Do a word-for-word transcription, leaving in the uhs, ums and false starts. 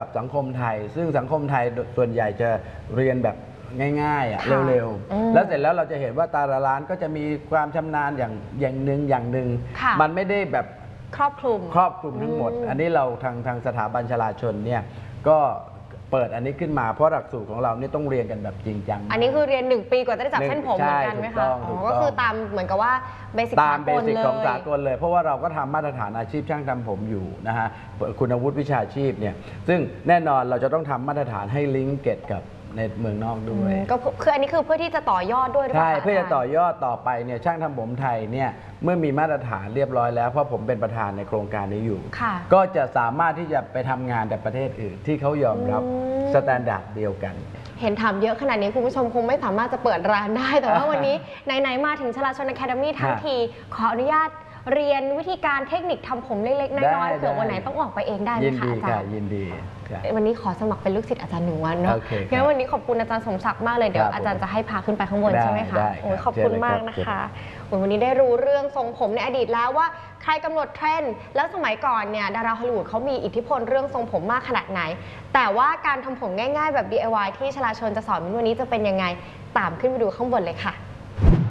สังคมไทยซึ่งสังคมไทยส่วนใหญ่จะเรียนแบบง่ายๆอ่ะเร็วๆแล้วเสร็จแล้วเราจะเห็นว่าตาละล้านก็จะมีความชำนาญอย่างอย่างหนึ่งอย่างหนึ่งมันไม่ได้แบบครอบคลุมครอบคลุมทั้งหมดอันนี้เราทางทางสถาบันชลาชนเนี่ยก็เปิดอันนี้ขึ้นมาเพราะหลักสูตรของเรานี่ต้องเรียนกันแบบจริงจังอันนี้คือเรียนหนึ่งปีกว่าจะได้จับเส้นผมเหมือนกันไหมคะอ๋อก็คือตามเหมือนกับว่าเบสิกตามเบสิกของสากลเลยเพราะว่าเราก็ทำมาตรฐานอาชีพช่างทำผมอยู่นะฮะคุณวุฒิวิชาชีพเนี่ยซึ่งแน่นอนเราจะต้องทำมาตรฐานให้ลิงก์เก็ตกับในเมืองนอกด้วยก็คืออันนี้คือเพื่อที่จะต่อยอดด้วยใช่เพื่อจะต่อยอดต่อไปเนี่ยช่างทำผมไทยเนี่ยเมื่อมีมาตรฐานเรียบร้อยแล้วเพราะผมเป็นประธานในโครงการนี้อยู่ก็จะสามารถที่จะไปทำงานในประเทศอื่นที่เขายอมรับสแตนดาร์ดเดียวกันเห็นถามเยอะขนาดนี้คุณผู้ชมคงไม่สามารถจะเปิดร้านได้แต่ว่าวันนี้ไหนๆมาถึงชลาชนอะคาเดมี่ทั้งทีขออนุญาตเรียนวิธีการเทคนิคทำผมเล็กๆน้อยๆเผื่อวันไหนต้องออกไปเองได้ไหมคะอาจารย์ยินดีวันนี้ขอสมัครเป็นลูกศิษย์อาจารย์หนึ่งวันเนาะงั้นวันนี้ขอบคุณอาจารย์สมศักดิ์มากเลยเดี๋ยวอาจารย์จะให้พาขึ้นไปข้างบนใช่ไหมคะโอ้ยขอบคุณมากนะคะวันนี้ได้รู้เรื่องทรงผมในอดีตแล้วว่าใครกำหนดเทรนด์แล้วสมัยก่อนเนี่ยดาราฮอลลีวูดเขามีอิทธิพลเรื่องทรงผมมากขนาดไหนแต่ว่าการทำผมง่ายๆแบบ ดี ไอ วาย ที่ชลาชนจะสอนวันนี้จะเป็นยังไงตามขึ้นไปดูข้างบนเลยค่ะ